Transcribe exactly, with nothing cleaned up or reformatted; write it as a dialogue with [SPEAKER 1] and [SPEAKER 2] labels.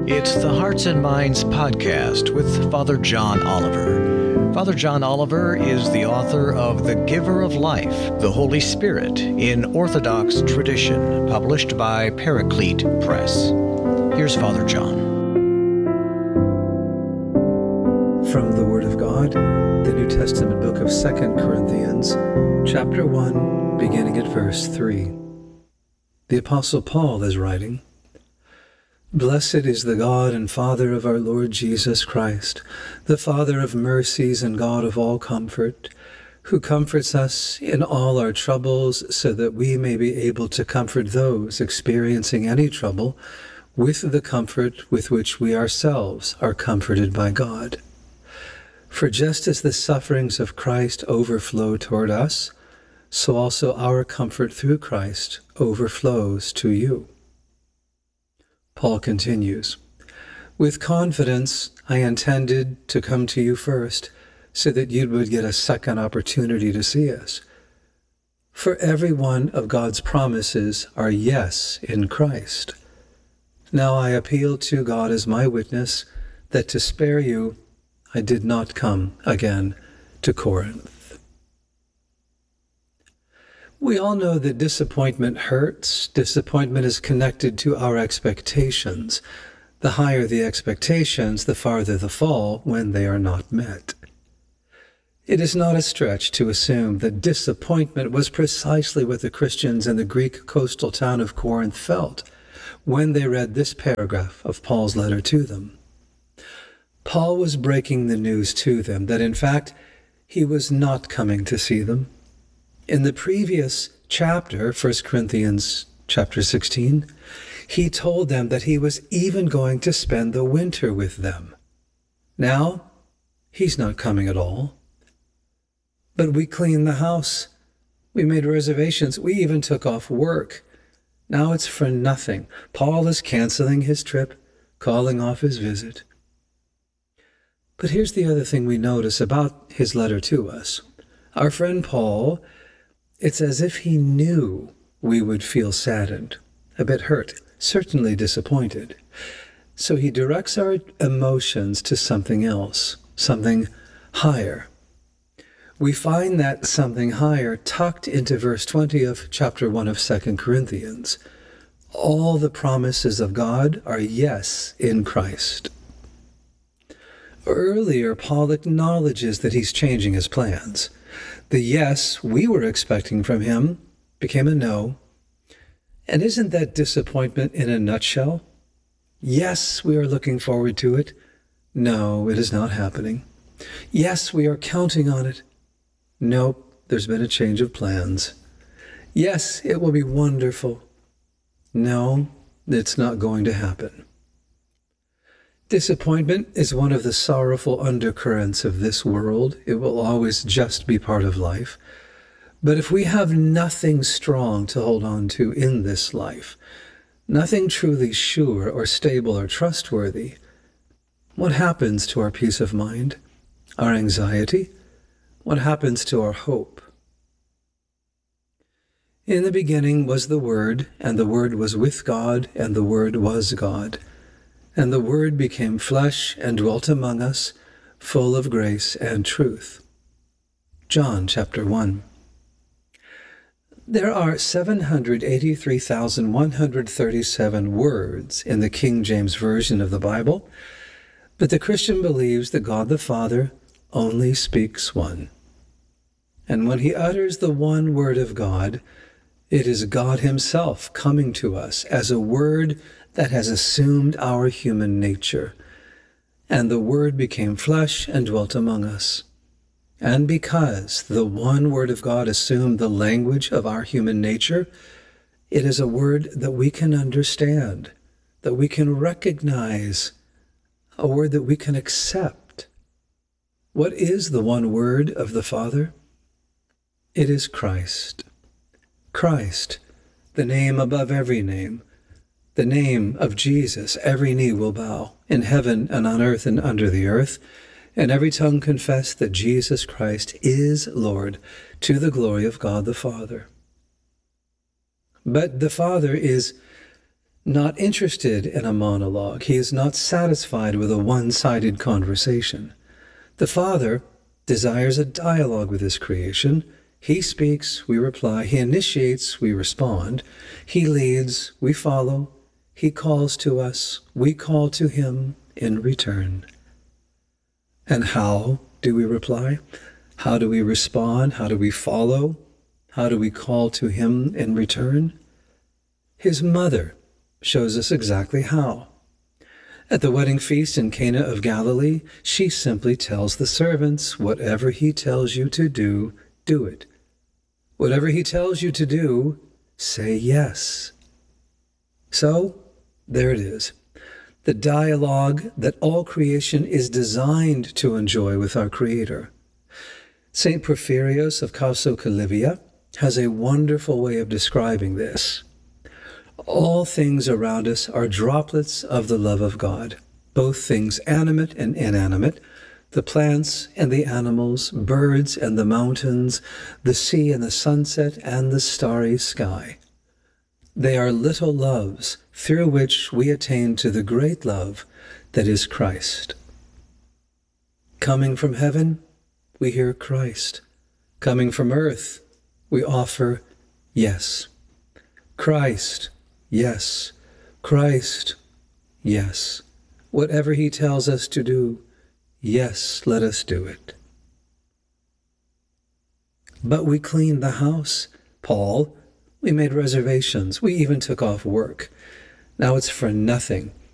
[SPEAKER 1] It's the Hearts and Minds podcast with Father John Oliver. Father John Oliver is the author of The Giver of Life, the Holy Spirit in Orthodox Tradition, published by Paraclete Press. Here's Father John.
[SPEAKER 2] From the Word of God, the New Testament book of Second Corinthians, chapter one, beginning at verse three. The Apostle Paul is writing, "Blessed is the God and Father of our Lord Jesus Christ, the Father of mercies and God of all comfort, who comforts us in all our troubles so that we may be able to comfort those experiencing any trouble with the comfort with which we ourselves are comforted by God. For just as the sufferings of Christ overflow toward us, so also our comfort through Christ overflows to you." Paul continues, "With confidence I intended to come to you first, so that you would get a second opportunity to see us. For every one of God's promises are yes in Christ. Now I appeal to God as my witness that to spare you I did not come again to Corinth." We all know that disappointment hurts. Disappointment is connected to our expectations. The higher the expectations, the farther the fall when they are not met. It is not a stretch to assume that disappointment was precisely what the Christians in the Greek coastal town of Corinth felt when they read this paragraph of Paul's letter to them. Paul was breaking the news to them that, in fact, he was not coming to see them. In the previous chapter, First Corinthians chapter sixteen, he told them that he was even going to spend the winter with them. Now, he's not coming at all. "But we cleaned the house. We made reservations. We even took off work. Now it's for nothing. Paul is canceling his trip, calling off his visit." But here's the other thing we notice about his letter to us. Our friend Paul, it's as if he knew we would feel saddened, a bit hurt, certainly disappointed. So he directs our emotions to something else, something higher. We find that something higher tucked into verse twenty of chapter one of Second Corinthians. All the promises of God are yes in Christ. Earlier, Paul acknowledges that he's changing his plans. The yes we were expecting from him became a no. And isn't that disappointment in a nutshell? Yes, we are looking forward to it. No, it is not happening. Yes, we are counting on it. Nope, there's been a change of plans. Yes, it will be wonderful. No, it's not going to happen. Disappointment is one of the sorrowful undercurrents of this world. It will always just be part of life. But if we have nothing strong to hold on to in this life, nothing truly sure or stable or trustworthy, what happens to our peace of mind, our anxiety? What happens to our hope? In the beginning was the Word, and the Word was with God, and the Word was God. And the Word became flesh and dwelt among us, full of grace and truth. John chapter one. There are seven hundred eighty-three thousand one hundred thirty-seven words in the King James Version of the Bible, but the Christian believes that God the Father only speaks one. And when he utters the one word of God, it is God himself coming to us as a word that has assumed our human nature. And the Word became flesh and dwelt among us. And because the one word of God assumed the language of our human nature, it is a word that we can understand, that we can recognize, a word that we can accept. What is the one word of the Father? It is Christ. Christ, the name above every name. The name of Jesus, every knee will bow, in heaven and on earth and under the earth, and every tongue confess that Jesus Christ is Lord, to the glory of God the Father. But the Father is not interested in a monologue. He is not satisfied with a one-sided conversation. The Father desires a dialogue with his creation. He speaks, we reply. He initiates, we respond. He leads, we follow. He calls to us, we call to him in return. And how do we reply? How do we respond? How do we follow? How do we call to him in return? His mother shows us exactly how. At the wedding feast in Cana of Galilee, she simply tells the servants, whatever he tells you to do, do it. Whatever he tells you to do, say yes. So, there it is. The dialogue that all creation is designed to enjoy with our Creator. Saint Porphyrios of Chalcocalivia has a wonderful way of describing this. All things around us are droplets of the love of God, both things animate and inanimate, the plants and the animals, birds and the mountains, the sea and the sunset and the starry sky. They are little loves through which we attain to the great love that is Christ. Coming from heaven, we hear Christ. Coming from earth, we offer yes. Christ, yes. Christ, yes. Whatever he tells us to do, yes, let us do it. But we cleaned the house, Paul. We made reservations. We even took off work. Now it's for nothing